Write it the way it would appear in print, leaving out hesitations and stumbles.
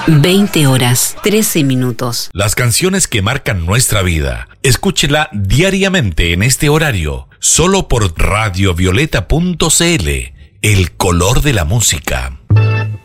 20 horas, 13 minutos. Las canciones que marcan nuestra vida. Escúchela diariamente en este horario, solo por radiovioleta.cl, el color de la música.